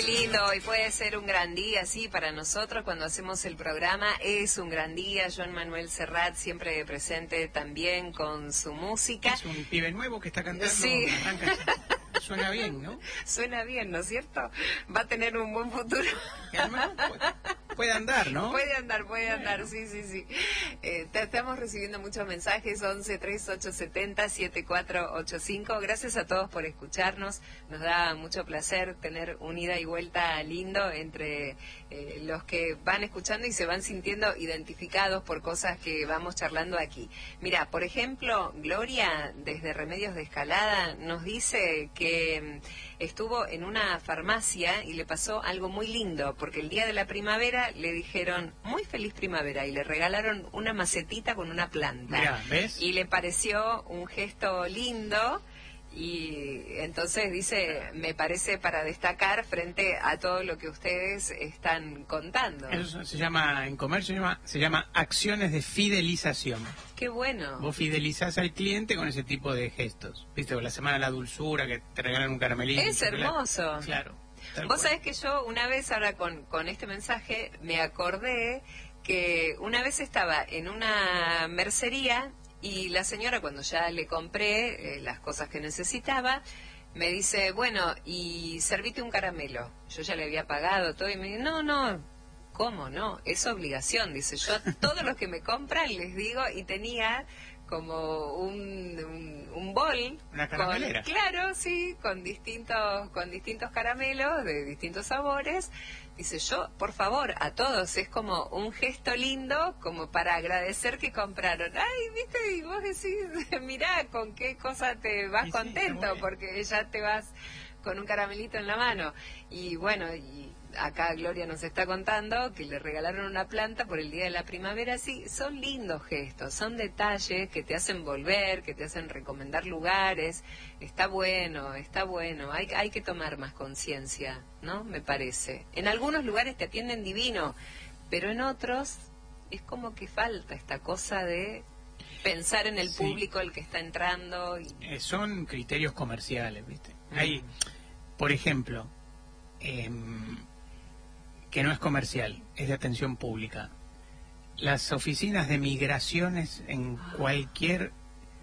lindo, y puede ser un gran día, sí, para nosotros cuando hacemos el programa es un gran día. Joan Manuel Serrat siempre presente también con su música. Es un pibe nuevo que está cantando, sí. Suena bien, ¿no? Suena bien, ¿no es cierto? Va a tener un buen futuro. Y además puede andar, ¿no? Puede andar, sí. Estamos recibiendo muchos mensajes, 11-3870-7485. Gracias a todos por escucharnos. Nos da mucho placer tener un ida y vuelta lindo entre los que van escuchando y se van sintiendo identificados por cosas que vamos charlando aquí. Mira, por ejemplo, Gloria, desde Remedios de Escalada, nos dice que estuvo en una farmacia y le pasó algo muy lindo, porque el día de la primavera le dijeron muy feliz primavera y le regalaron una macetita con una planta. Mirá, ¿ves? Y le pareció un gesto lindo. Y entonces dice, me parece para destacar frente a todo lo que ustedes están contando. Eso se llama, en comercio se llama acciones de fidelización. Qué bueno. Vos fidelizás al cliente con ese tipo de gestos. Viste, la semana de la dulzura, que te regalan un caramelito. Es hermoso. Claro. Vos sabés que yo una vez, ahora con este mensaje, me acordé que una vez estaba en una mercería y la señora, cuando ya le compré las cosas que necesitaba, me dice, bueno, y servite un caramelo. Yo ya le había pagado todo y me dice, no, ¿cómo no? Es obligación. Dice, yo a todos los que me compran les digo, y tenía como un bol. Una caramelera. Claro, sí, con distintos caramelos de distintos sabores. Dice, yo, por favor, a todos, es como un gesto lindo, como para agradecer que compraron. Ay, viste, y vos decís, mirá, con qué cosa te vas contento, porque ya te vas con un caramelito en la mano. Y bueno, y acá Gloria nos está contando que le regalaron una planta por el día de la primavera. Sí, son lindos gestos, son detalles que te hacen volver, que te hacen recomendar lugares. Está bueno, hay que tomar más conciencia, ¿no? Me parece. En algunos lugares te atienden divino, pero en otros es como que falta esta cosa de pensar en el público, el que está entrando. Son criterios comerciales, ¿viste? Hay, por ejemplo, que no es comercial, es de atención pública. Las oficinas de migraciones en cualquier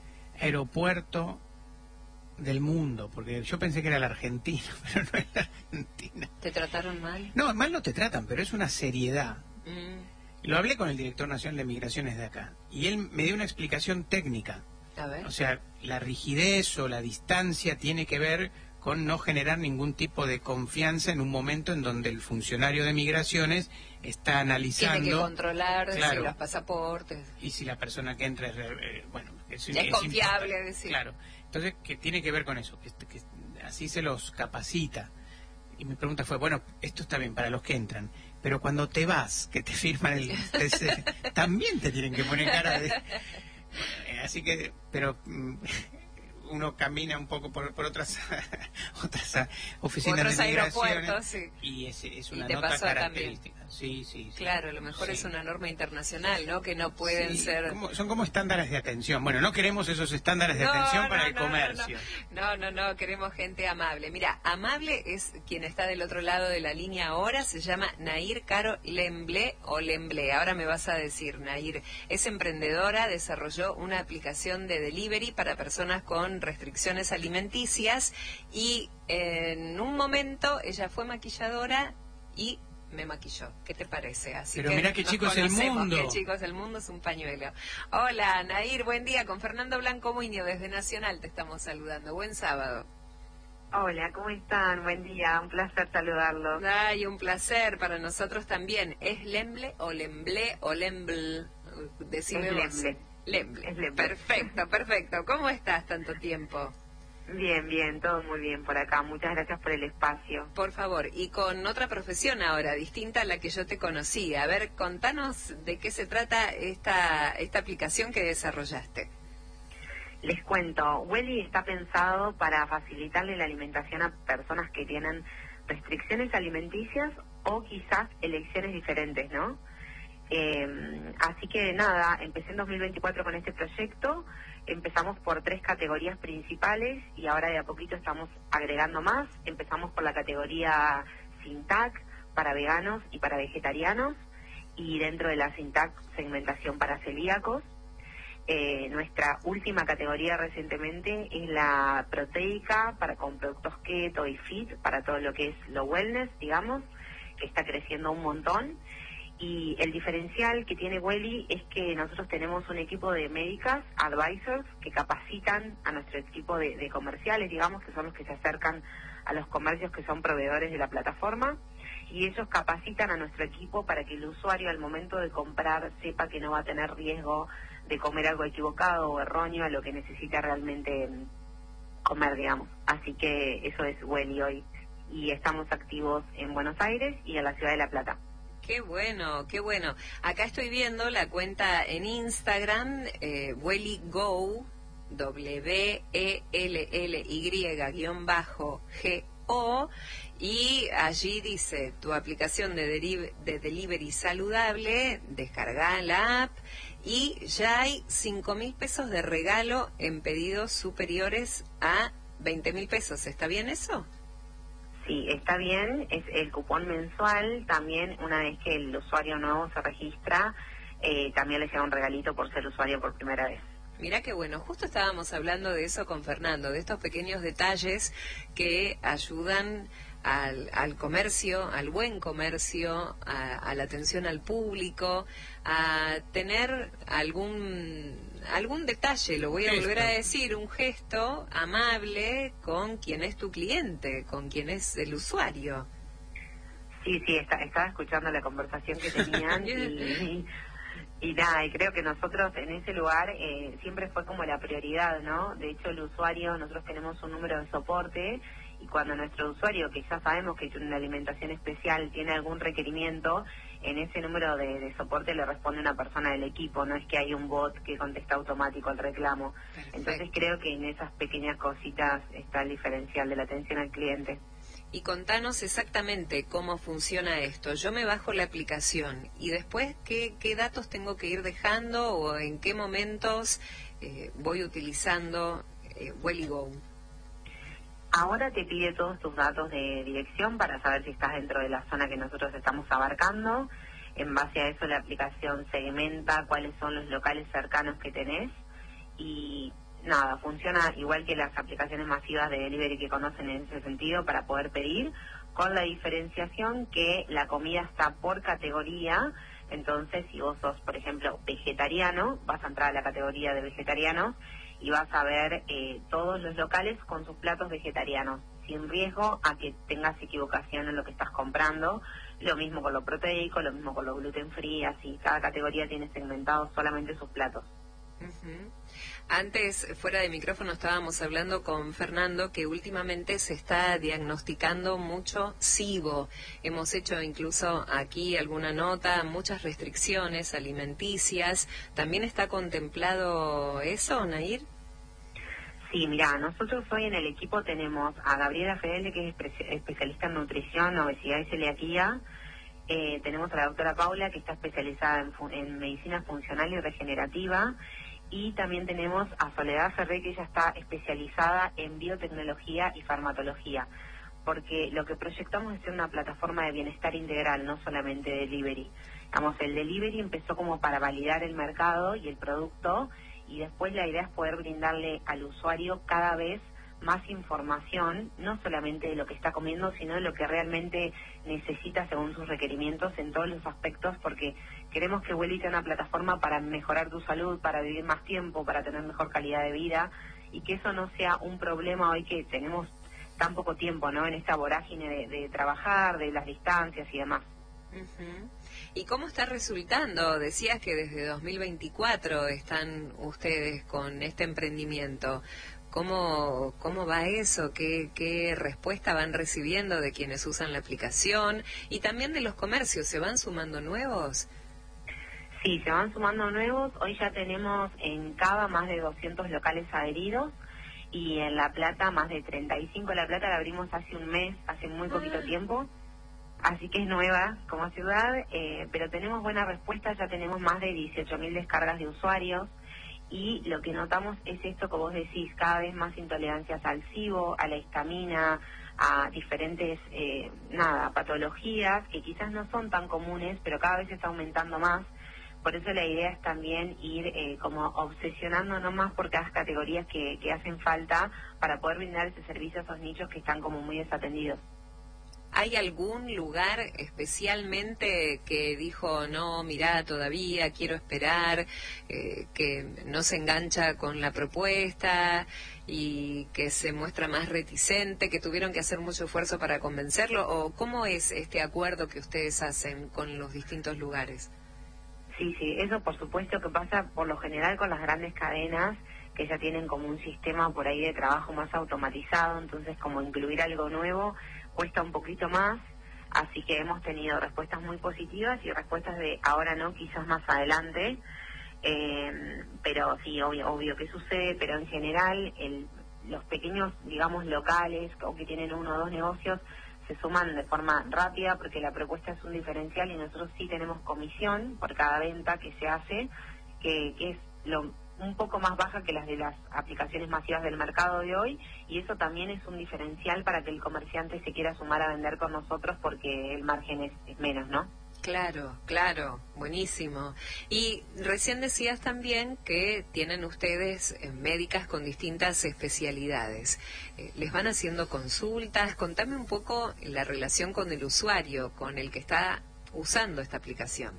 aeropuerto del mundo, porque yo pensé que era la Argentina, pero no es la Argentina. ¿Te trataron mal? No, mal no te tratan, pero es una seriedad. Lo hablé con el director nacional de migraciones de acá, y él me dio una explicación técnica. A ver. O sea, la rigidez o la distancia tiene que ver con no generar ningún tipo de confianza en un momento en donde el funcionario de migraciones está analizando... Tiene que controlar si los pasaportes. Y si la persona que entra es confiable, decir. Claro. Entonces, que tiene que ver con eso, que así se los capacita. Y mi pregunta fue, bueno, esto está bien para los que entran, pero cuando te vas, que te firman el TC, también te tienen que poner cara de... Así que, pero... uno camina un poco por otras oficinas de migraciones y es una nota característica. Sí. Claro, a lo mejor es una norma internacional, ¿no? Que no pueden ser... Son como estándares de atención. Bueno, no queremos esos estándares de atención para el comercio. No, queremos gente amable. Mira, amable es quien está del otro lado de la línea ahora, se llama Nair Caro Lemblé o Lemblé. Ahora me vas a decir, Nair. Es emprendedora, desarrolló una aplicación de delivery para personas con restricciones alimenticias y en un momento ella fue maquilladora y me maquilló. ¿Qué te parece? Así pero que mirá qué chico es el mundo. Qué chico es el mundo, es un pañuelo. Hola, Nair, buen día. Con Fernando Blanco Muñoz desde Nacional te estamos saludando. Buen sábado. Hola, ¿cómo están? Buen día, un placer saludarlos. Ay, un placer para nosotros también. ¿Es Lemble o Lemblé o Lemble? Decime vos. Lemble. Perfecto. ¿Cómo estás tanto tiempo? Bien, todo muy bien por acá. Muchas gracias por el espacio. Por favor, y con otra profesión ahora, distinta a la que yo te conocí. A ver, contanos de qué se trata esta aplicación que desarrollaste. Les cuento, Welly está pensado para facilitarle la alimentación a personas que tienen restricciones alimenticias o quizás elecciones diferentes, ¿no? Así que nada, empecé en 2024 con este proyecto, empezamos por 3 categorías principales y ahora de a poquito estamos agregando más. Empezamos por la categoría sin TAC, para veganos y para vegetarianos, y dentro de la sin TAC segmentación para celíacos. Nuestra última categoría recientemente es la proteica, con productos keto y fit, para todo lo que es lo wellness, digamos, que está creciendo un montón. Y el diferencial que tiene Welly es que nosotros tenemos un equipo de médicas, advisors, que capacitan a nuestro equipo de comerciales, digamos, que son los que se acercan a los comercios que son proveedores de la plataforma, y ellos capacitan a nuestro equipo para que el usuario al momento de comprar sepa que no va a tener riesgo de comer algo equivocado o erróneo a lo que necesita realmente comer, digamos. Así que eso es Welly hoy. Y estamos activos en Buenos Aires y en la ciudad de La Plata. Qué bueno, qué bueno. Acá estoy viendo la cuenta en Instagram, WellyGo, WELLY_GO, y allí dice, tu aplicación de delivery saludable, descarga la app, y ya hay 5.000 pesos de regalo en pedidos superiores a 20.000 pesos. ¿Está bien eso? Sí, está bien, es el cupón mensual. También una vez que el usuario nuevo se registra, también le llega un regalito por ser usuario por primera vez. Mira qué bueno, justo estábamos hablando de eso con Fernando, de estos pequeños detalles que ayudan al comercio, al buen comercio, a la atención al público, a tener algún detalle, lo voy a volver a decir, un gesto amable con quien es tu cliente, con quien es el usuario. Sí, estaba escuchando la conversación que tenían y nada, y creo que nosotros en ese lugar siempre fue como la prioridad, ¿no? De hecho, el usuario, nosotros tenemos un número de soporte, y cuando nuestro usuario, que ya sabemos que tiene una alimentación especial, tiene algún requerimiento, en ese número de soporte le responde una persona del equipo, no es que hay un bot que contesta automático el reclamo. Perfecto. Entonces creo que en esas pequeñas cositas está el diferencial de la atención al cliente. Y contanos exactamente cómo funciona esto. Yo me bajo la aplicación y después qué datos tengo que ir dejando o en qué momentos voy utilizando WellyGo. Ahora te pide todos tus datos de dirección para saber si estás dentro de la zona que nosotros estamos abarcando. En base a eso la aplicación segmenta cuáles son los locales cercanos que tenés y nada, funciona igual que las aplicaciones masivas de delivery que conocen en ese sentido para poder pedir, con la diferenciación que la comida está por categoría. Entonces, si vos sos, por ejemplo, vegetariano, vas a entrar a la categoría de vegetarianos y vas a ver todos los locales con sus platos vegetarianos, sin riesgo a que tengas equivocación en lo que estás comprando. Lo mismo con lo proteico, lo mismo con lo gluten free, así cada categoría tiene segmentados solamente sus platos. Uh-huh. Antes, fuera de micrófono, estábamos hablando con Fernando que últimamente se está diagnosticando mucho SIBO. Hemos hecho incluso aquí alguna nota, muchas restricciones alimenticias. ¿También está contemplado eso, Nair? Sí, mira, nosotros hoy en el equipo tenemos a Gabriela Fedele, que es especialista en nutrición, obesidad y celiaquía. Tenemos a la doctora Paula, que está especializada en medicina funcional y regenerativa. Y también tenemos a Soledad Ferré, que ella está especializada en biotecnología y farmacología, porque lo que proyectamos es ser una plataforma de bienestar integral, no solamente delivery. Digamos, el delivery empezó como para validar el mercado y el producto, y después la idea es poder brindarle al usuario cada vez más información, no solamente de lo que está comiendo, sino de lo que realmente necesita según sus requerimientos en todos los aspectos, porque queremos que Welly sea una plataforma para mejorar tu salud, para vivir más tiempo, para tener mejor calidad de vida, y que eso no sea un problema hoy que tenemos tan poco tiempo, ¿no? En esta vorágine de trabajar, de las distancias y demás. Uh-huh. ¿Y cómo está resultando? Decías que desde 2024 están ustedes con este emprendimiento. ¿Cómo va eso? ¿Qué respuesta van recibiendo de quienes usan la aplicación? Y también de los comercios, ¿se van sumando nuevos? Sí, se van sumando nuevos. Hoy ya tenemos en Cava más de 200 locales adheridos y en La Plata más de 35. La Plata la abrimos hace un mes, hace muy poquito tiempo, así que es nueva como ciudad, pero tenemos buena respuesta. Ya tenemos más de 18.000 descargas de usuarios. Y lo que notamos es esto que vos decís, cada vez más intolerancias al SIBO, a la histamina, a diferentes patologías que quizás no son tan comunes, pero cada vez está aumentando más. Por eso la idea es también ir como obsesionándonos más por cada categorías que hacen falta para poder brindar ese servicio a esos nichos que están como muy desatendidos. ¿Hay algún lugar especialmente que dijo, no, mirá, todavía quiero esperar, que no se engancha con la propuesta y que se muestra más reticente, que tuvieron que hacer mucho esfuerzo para convencerlo? ¿O cómo es este acuerdo que ustedes hacen con los distintos lugares? Sí, eso por supuesto que pasa por lo general con las grandes cadenas que ya tienen como un sistema por ahí de trabajo más automatizado, entonces como incluir algo nuevo cuesta un poquito más, así que hemos tenido respuestas muy positivas y respuestas de ahora no, quizás más adelante, pero sí, obvio que sucede, pero en general los pequeños, digamos, locales o que tienen 1 o 2 negocios se suman de forma rápida porque la propuesta es un diferencial y nosotros sí tenemos comisión por cada venta que se hace, que es un poco más baja que las de las aplicaciones masivas del mercado de hoy, y eso también es un diferencial para que el comerciante se quiera sumar a vender con nosotros porque el margen es menos, ¿no? Claro, buenísimo. Y recién decías también que tienen ustedes médicas con distintas especialidades. ¿Les van haciendo consultas? Contame un poco la relación con el usuario, con el que está usando esta aplicación.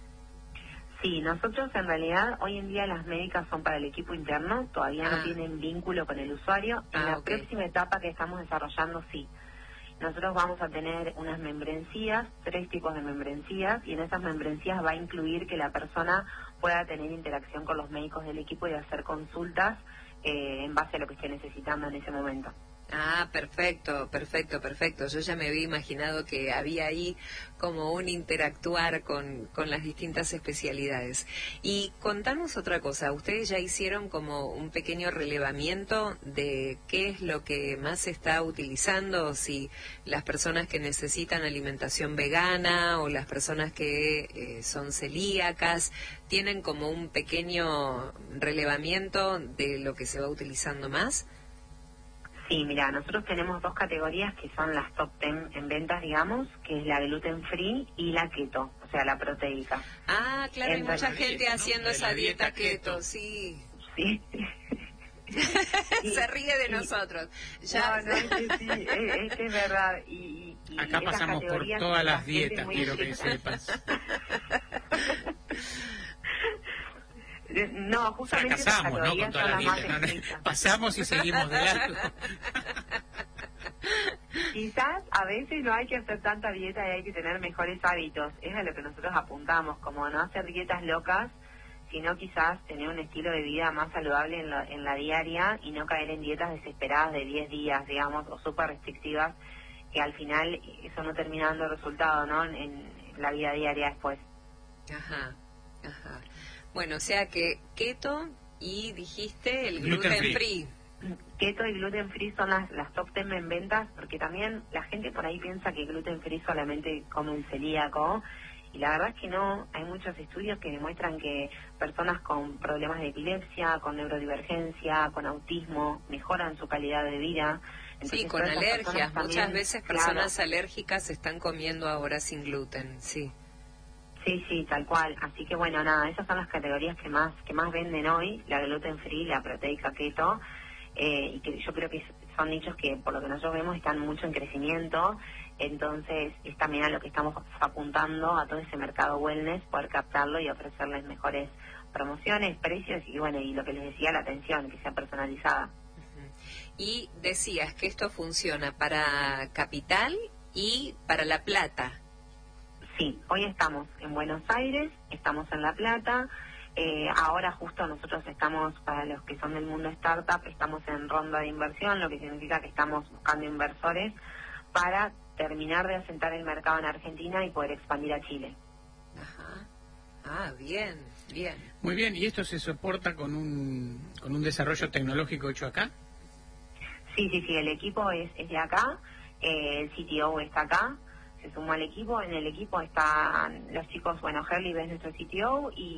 Sí, nosotros en realidad hoy en día las médicas son para el equipo interno, todavía no tienen vínculo con el usuario. En la próxima etapa que estamos desarrollando, sí. Nosotros vamos a tener unas membresías, 3 tipos de membresías, y en esas membresías va a incluir que la persona pueda tener interacción con los médicos del equipo y hacer consultas en base a lo que esté necesitando en ese momento. Perfecto. Yo ya me había imaginado que había ahí como un interactuar con las distintas especialidades. Y contanos otra cosa, ustedes ya hicieron como un pequeño relevamiento de qué es lo que más se está utilizando, si las personas que necesitan alimentación vegana o las personas que son celíacas, tienen como un pequeño relevamiento de lo que se va utilizando más. Sí, mira, nosotros tenemos 2 categorías que son las top 10 en ventas, digamos, que es la gluten free y la keto, o sea, la proteica. Claro, hay mucha gente haciendo esa dieta keto, sí. Sí. Se ríe de nosotros. Ya. No, es verdad. Y acá pasamos por todas las dietas, quiero que sepas. No, justamente fracasamos, ¿no? Con toda la dieta. Pasamos y seguimos de largo. Quizás a veces no hay que hacer tanta dieta y hay que tener mejores hábitos. Es a lo que nosotros apuntamos, como no hacer dietas locas, sino quizás tener un estilo de vida más saludable en la diaria y no caer en dietas desesperadas de 10 días, digamos, o súper restrictivas, que al final eso no termina dando resultado, ¿no? En la vida diaria después. Ajá. Bueno, o sea que keto y dijiste el gluten free. Keto y gluten free son las top 10 en ventas, porque también la gente por ahí piensa que gluten free solamente come el celíaco, y la verdad es que no. Hay muchos estudios que demuestran que personas con problemas de epilepsia, con neurodivergencia, con autismo, mejoran su calidad de vida. Entonces, sí, con alergias. También, muchas veces personas alérgicas están comiendo ahora sin gluten, sí. Sí, tal cual. Así que bueno, nada, esas son las categorías que más venden hoy, la gluten free, la proteica keto, y que yo creo que son nichos que por lo que nosotros vemos están mucho en crecimiento. Entonces es también a lo que estamos apuntando, a todo ese mercado wellness, poder captarlo y ofrecerles mejores promociones, precios y bueno, y lo que les decía, la atención, que sea personalizada. Y decías que esto funciona para Capital y para La Plata. Sí, hoy estamos en Buenos Aires, estamos en La Plata, ahora justo nosotros estamos, para los que son del mundo startup, estamos en ronda de inversión, lo que significa que estamos buscando inversores para terminar de asentar el mercado en Argentina y poder expandir a Chile. Bien. Muy bien, ¿y esto se soporta con un desarrollo tecnológico hecho acá? Sí, el equipo es de acá, el CTO está acá, se sumó al equipo, en el equipo están los chicos, Herli es nuestro CTO y